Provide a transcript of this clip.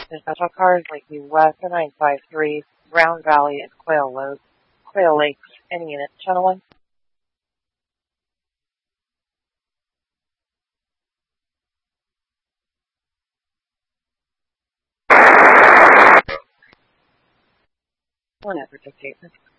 Special cars Lakeview West, 953, Brown Valley, and Quail Lakes. Any unit, Channel 1. One effort to